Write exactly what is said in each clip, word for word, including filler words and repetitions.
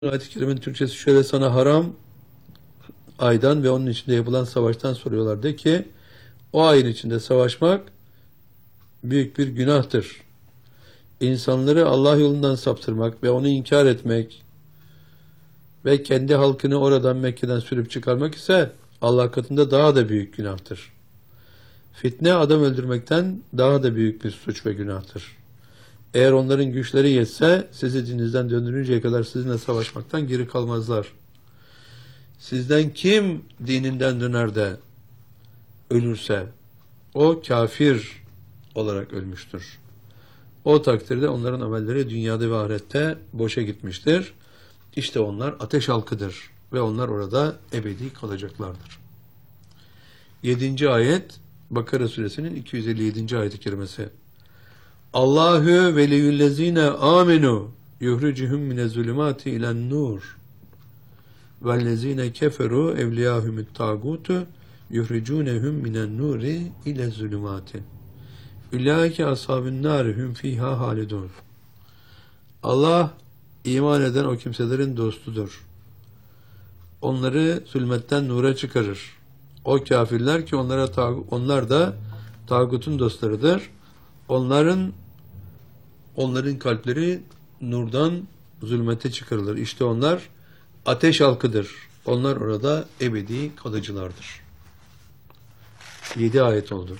Ayet-i Kerime'nin Türkçesi şöyle: sana haram aydan ve onun içinde yapılan savaştan soruyorlar. De ki, o ayın içinde savaşmak büyük bir günahtır. İnsanları Allah yolundan saptırmak ve onu inkar etmek ve kendi halkını oradan, Mekke'den sürüp çıkarmak ise Allah katında daha da büyük günahtır. Fitne adam öldürmekten daha da büyük bir suç ve günahtır. Eğer onların güçleri yetse sizi dininizden döndürünceye kadar sizinle savaşmaktan geri kalmazlar. Sizden kim dininden döner de ölürse o kafir olarak ölmüştür. O takdirde onların amelleri dünyada ve ahirette boşa gitmiştir. İşte onlar ateş halkıdır ve onlar orada ebedi kalacaklardır. yedinci ayet Bakara suresinin iki yüz elli yedinci ayet-i kerimesi. Allahu veliyyüllezine amenu yuhricuhum minez-zulümati ilen-nur vellezine keferu evliyahumut tagutu yuhricunhum minen-nuri ile-zulümati ulaike ashabun nar hum fiha halidun. Allah iman eden o kimselerin dostudur. Onları zulmetten nura çıkarır. O kafirler ki onlara onlar da tağutun dostlarıdır. Onların onların kalpleri nurdan zulmete çıkarılır. İşte onlar ateş halkıdır. Onlar orada ebedi kalıcılardır. Yedi ayet oldu.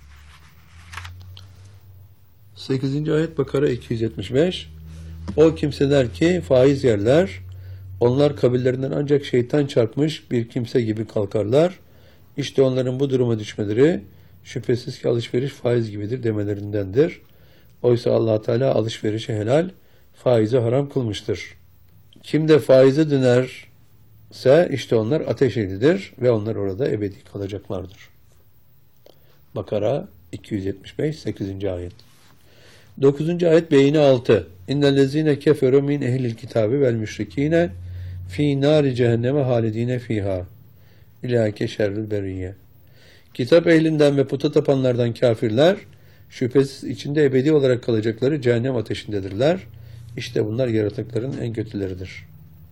Sekizinci ayet Bakara iki yüz yetmiş beş. O kimseler ki faiz yerler, onlar kabirlerinden ancak şeytan çarpmış bir kimse gibi kalkarlar. İşte onların bu duruma düşmeleri şüphesiz ki alışveriş faiz gibidir demelerindendir. Oysa Allah Teala alışverişi helal, faizi haram kılmıştır. Kim de faize dönerse işte onlar ateş ehlidir ve onlar orada ebedi kalacaklardır. Bakara iki yüz yetmiş beş sekizinci ayet. dokuzuncu ayet Beyine altı. İnnellezine keferu min ehlil kitabi vel müşrikine fi nari cehenneme halidine fiha. İlâke şerrül beriyye. Kitap ehlinden ve puta tapanlardan kafirler şüphesiz içinde ebedi olarak kalacakları cehennem ateşindedirler. İşte bunlar yaratıkların en kötüleridir.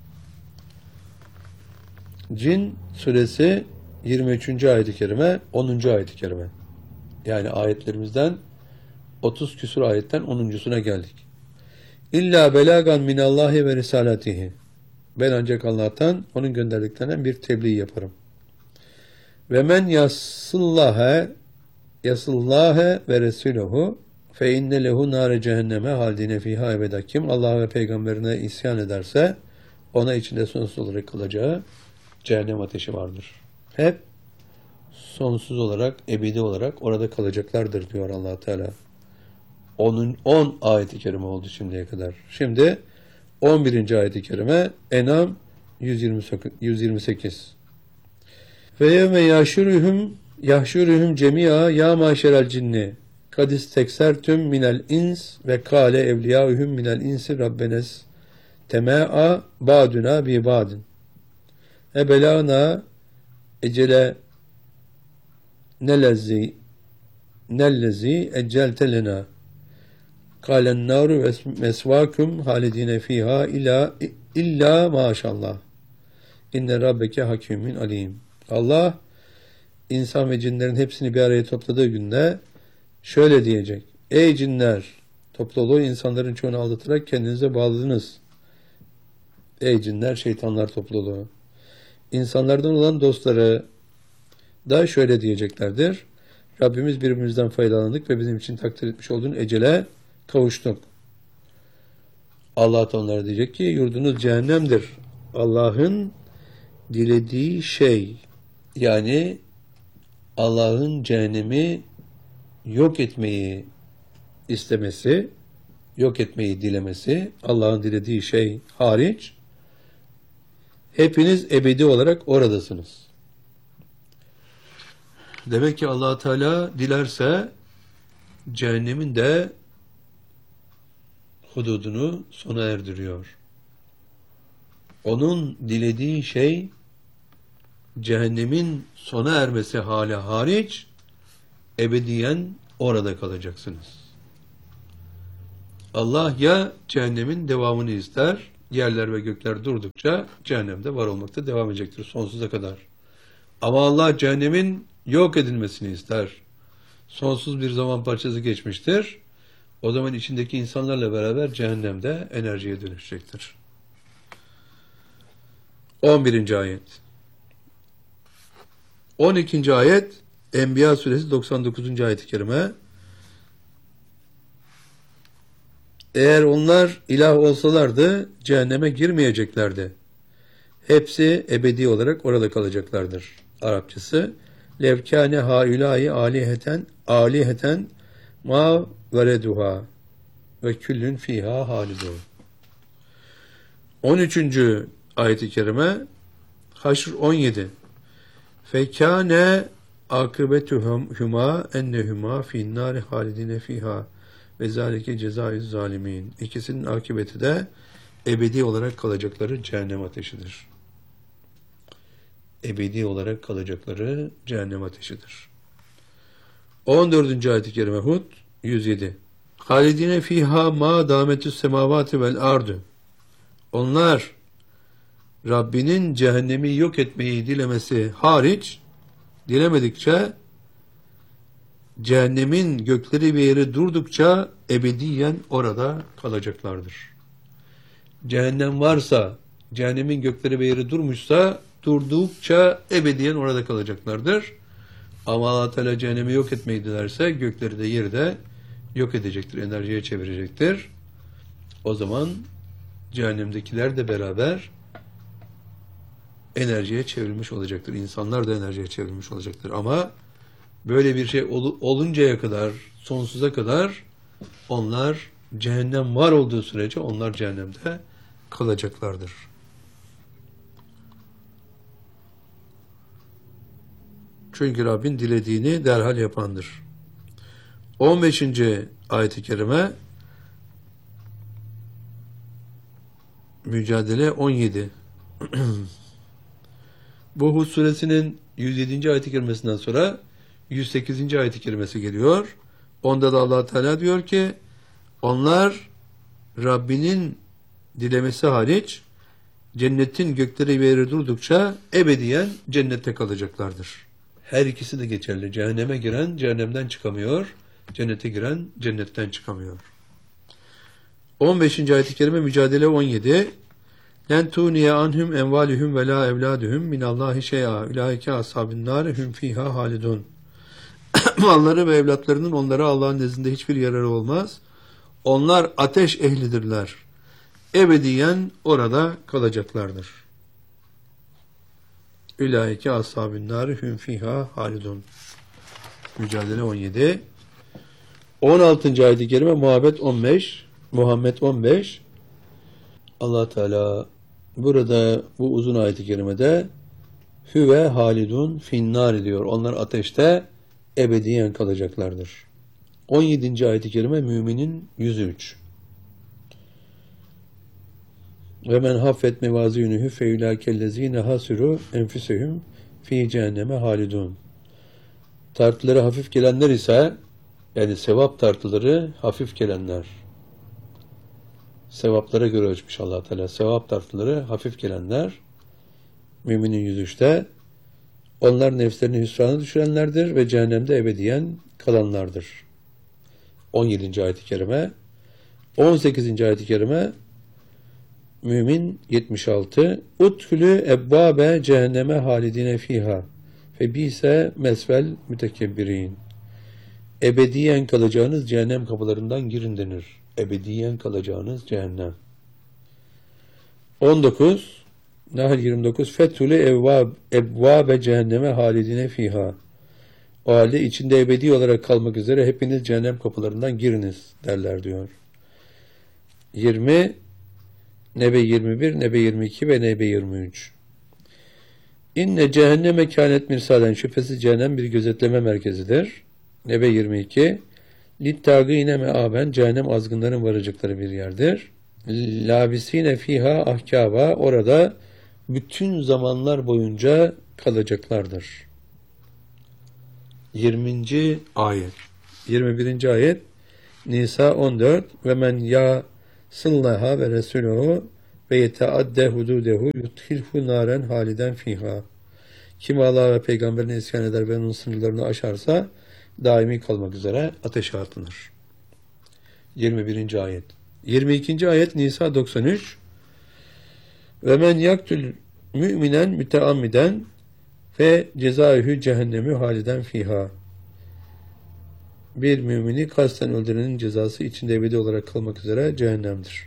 Cin suresi yirmi üçüncü ayet-i kerime, onuncu ayet-i kerime. Yani ayetlerimizden otuz küsur ayetten onuncusuna geldik. İlla belagan minallahi ve risalatihi. Ben ancak Allah'tan onun gönderdiklerinden bir tebliğ yaparım. Ve men yasıllâhe yasıllâhe ve resûlehu fe inne lehu nâre cehenneme haldine fîhâ ebeda. Kim Allah ve peygamberine isyan ederse ona içinde sonsuz olarak kalacağı cehennem ateşi vardır. Hep sonsuz olarak, ebedi olarak orada kalacaklardır diyor Allah Teala. Onun on ayet-i kerime oldu şimdiye kadar. Şimdi on birinci ayet-i kerime En'am yüz yirmi sekiz. Ve yevme yahşuruhum yahşuruhum cemia ya maşerel cinni kad isteksertum minel ins ve kâle evliyâuhum minel insi rabbenes temâ'a ba'duna bi ba'din e belâna ecele nelezzi nellezi eccelte lena kâlen nâru mesvâkum halidine fîhâ illa illa maşallah inne rabbeke hakîmün alîm. Allah insan ve cinlerin hepsini bir araya topladığı günde şöyle diyecek: ey cinler, topluluğu insanların çoğunu aldatarak kendinize bağladınız. Ey cinler, şeytanlar topluluğu. İnsanlardan olan dostları da şöyle diyeceklerdir: Rabbimiz birbirimizden faydalandık ve bizim için takdir etmiş olduğun ecele kavuştuk. Allah da onlara diyecek ki yurdunuz cehennemdir. Allah'ın dilediği şey, yani Allah'ın cehennemi yok etmeyi istemesi, yok etmeyi dilemesi, Allah'ın dilediği şey hariç hepiniz ebedi olarak oradasınız. Demek ki Allah Teala dilerse cehennemin de hududunu sona erdiriyor. Onun dilediği şey cehennemin sona ermesi hali hariç ebediyen orada kalacaksınız. Allah ya cehennemin devamını ister Yerler ve gökler durdukça cehennemde var olmakta devam edecektir sonsuza kadar. Ama Allah cehennemin yok edilmesini ister. Sonsuz bir zaman parçası geçmiştir. O zaman içindeki insanlarla beraber cehennemde enerjiye dönüşecektir. on birinci ayet. on ikinci ayet Enbiya suresi doksan dokuzuncu ayet-i kerime. Eğer onlar ilah olsalardı cehenneme girmeyeceklerdi. Hepsi ebedi olarak orada kalacaklardır. Arapçası levkâne haülâi aliheten aliheten ma vereduha ve küllün fiha halidun. on üçüncü ayet-i kerime Haşr on yedi. Fekâne akıbetuhuma ennehuma finnâri halidine fiha ve zâlike cezâiz zalimin. İkisinin akıbeti de ebedi olarak kalacakları cehennem ateşidir. Ebedi olarak kalacakları cehennem ateşidir. on dördüncü ayet-i kerime Hud yüz yedi. Halidine fiha ma dametü's semavati vel ardu. Onlar Rabbinin cehennemi yok etmeyi dilemesi hariç dilemedikçe cehennemin gökleri ve yeri durdukça ebediyen orada kalacaklardır. Cehennem varsa, cehennemin gökleri ve yeri durmuşsa durdukça ebediyen orada kalacaklardır. Ama Allah Teala cehennemi yok etmeyi dilerse gökleri de yeri de yok edecektir, enerjiye çevirecektir. O zaman cehennemdekiler de beraber enerjiye çevrilmiş olacaktır. İnsanlar da enerjiye çevrilmiş olacaktır. Ama böyle bir şey ol, oluncaya kadar, sonsuza kadar onlar cehennem var olduğu sürece onlar cehennemde kalacaklardır. Çünkü Rabbin dilediğini derhal yapandır. on beşinci ayet-i kerime Mücadele on yedi. Bu Hud suresinin yüz yedinci ayet-i kerimesinden sonra yüz sekizinci ayet-i kerimesi geliyor. Onda da Allah Teala diyor ki onlar Rabbinin dilemesi hariç cennetin gökleri ve yeri durdukça ebediyen cennette kalacaklardır. Her ikisi de geçerli. Cehenneme giren cehennemden çıkamıyor. Cennete giren cennetten çıkamıyor. on beşinci ayet-i kerime Mücadele on yedi. Len tuniye anhum envaluhum ve la evladuhum minallahi şey'a ulaike ashabun nar hum fiha halidun. Malları ve evlatlarının onlara Allah'ın nezdinde hiçbir yararı olmaz. Onlar ateş ehlidirler. Ebediyen orada kalacaklardır. Ulaike ashabun nar hum fiha halidun. Mücadele on yedi. on altıncı ayet-i kerime Muhammed on beş. Muhammed on beş. Allah Teala burada bu uzun ayet-i kerimede hüve halidun finnar diyor. Onlar ateşte ebediyen kalacaklardır. on yedinci ayet-i kerime Müminin yüz üç. Ve men haffet mevazînühü feülâkellezîne hasirû enfüsehum fî cehenneme halidun. Tartıları hafif gelenler ise yani sevap tartıları hafif gelenler. Sevaplara göre ölçmüş Allah Teala. Sevap tartıları hafif gelenler Müminin yüz üçte onlar nefslerini hüsrana düşürenlerdir ve cehennemde ebediyen kalanlardır. on yedinci ayet-i kerime on sekizinci ayet-i kerime Mümin yetmiş altı. Udhulû ebbâbe cehenneme halidine fîhâ fe bîse mesvel mütekebbirin. Ebediyen kalacağınız cehennem kapılarından girin denir. Ebediyen kalacağınız cehennem. on dokuz. Nahl yirmi dokuz. Fethulü evvâb ebbâbe cehenneme halidine fîhâ. O halde içinde ebedi olarak kalmak üzere hepiniz cehennem kapılarından giriniz derler diyor. yirmi. Nebe yirmi bir, Nebe yirmi iki ve Nebe yirmi üç. İnne cehenneme kânet mirsâden. Şüphesiz cehennem bir gözetleme merkezidir. Nebe yirmi iki. Littâgîne meâben. Cehennem azgınların varacakları bir yerdir. Lâbisîne fîhâ ahkâba. Orada bütün zamanlar boyunca kalacaklardır. yirminci ayet. yirmi birinci ayet Nisa on dört. Ve men ya sıllaha ve resulühü ve yeteadde hududehu yudhilhu naren haliden fiha. Kim Allah ve peygamberine isyan eder ve onun sınırlarını aşarsa daimi kalmak üzere ateşe atılır. yirmi birinci ayet. yirmi ikinci ayet Nisa doksan üç. Ve men yaktül müminen müteammiden ve cezaihü cehennemi haliden fiha. Bir mümini kasten öldürenin cezası içinde ebedi olarak kalmak üzere cehennemdir.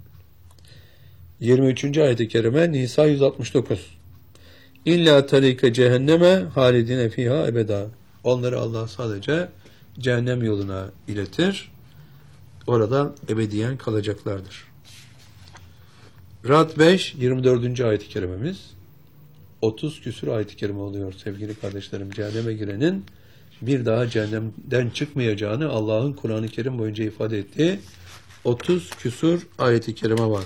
yirmi üçüncü ayet-i kerime Nisa yüz altmış dokuz. İlla tarike cehenneme halidine fiha ebeda. Onları Allah sadece cehennem yoluna iletir. Orada ebediyen kalacaklardır. Ra'd beş, yirmi dördüncü ayet-i kerimemiz. otuz küsur ayet-i kerime oluyor sevgili kardeşlerim. Cehenneme girenin bir daha cehennemden çıkmayacağını Allah'ın Kur'an-ı Kerim boyunca ifade ettiği otuz küsur ayet-i kerime var.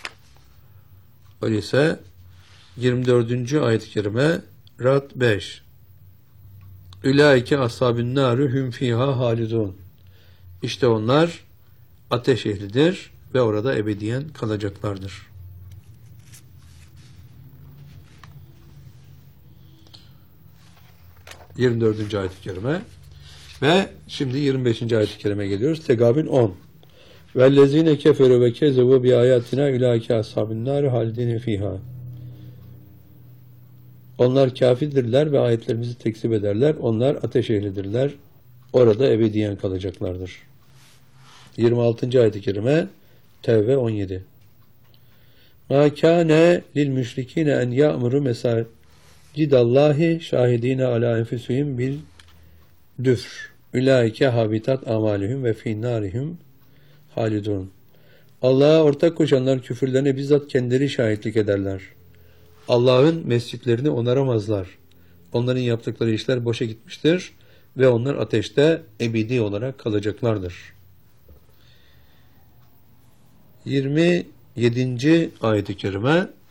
Öyleyse yirmi dördüncü ayet-i kerime Ra'd beş. Ülaike ashabün nâru hum fîhâ halidûn. İşte onlar ateş ehlidir ve orada ebediyen kalacaklardır. yirmi dördüncü ayet-i kerime ve şimdi yirmi beşinci ayet-i kerime geliyoruz. Tegabün on. Vellezine keferu ve kezebu bi ayatina ulaike ashabun nar halidin fiha. Onlar kafirdirler ve ayetlerimizi tekzip ederler. Onlar ateş ehlidirler. Orada ebediyen kalacaklardır. yirmi altıncı ayet-i kerime Tevbe on yedi. Ma kâne lil müşrikîne en ya'muru mesacidallahi şahidîne alâ enfusihim bil düfr. Ulaike habitat amalihim ve fî nârihim halidun. Allah'a ortak koşanlar küfürlerine bizzat kendileri şahitlik ederler. Allah'ın mescitlerini onaramazlar. Onların yaptıkları işler boşa gitmiştir ve onlar ateşte ebedi olarak kalacaklardır. yirmi yedinci ayet-i kerime